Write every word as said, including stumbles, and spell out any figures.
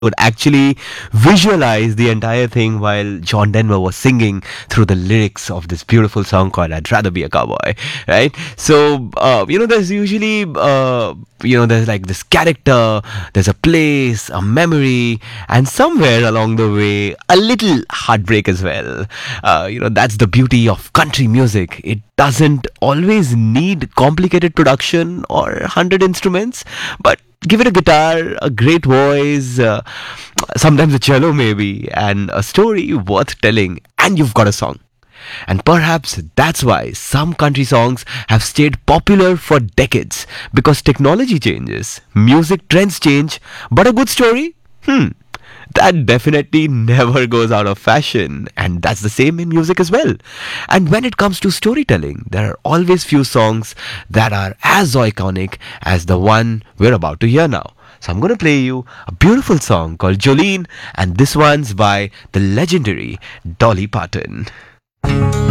would actually visualize the entire thing while John Denver was singing through the lyrics of this beautiful song called I'd Rather Be a Cowboy, right? So, uh, you know, there's usually, uh, you know, there's like this character, there's a place, a memory, and somewhere along the way, a little heartbreak as well. Uh, you know, that's the beauty of country music. It doesn't always need complicated production or one hundred instruments, but give it a guitar, a great voice, uh, sometimes a cello maybe, and a story worth telling, and you've got a song. And perhaps that's why some country songs have stayed popular for decades, because technology changes, music trends change, but a good story? Hmm. That definitely never goes out of fashion, and that's the same in music as well. And when it comes to storytelling, there are always few songs that are as iconic as the one we're about to hear now. So I'm going to play you a beautiful song called Jolene, and this one's by the legendary Dolly Parton.